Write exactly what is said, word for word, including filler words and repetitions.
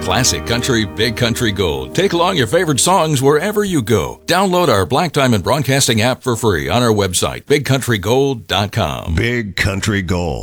Classic country, big country gold. Take along your favorite songs wherever you go. Download our Black Diamond Broadcasting app for free on our website, big country gold dot com. Big Country Gold.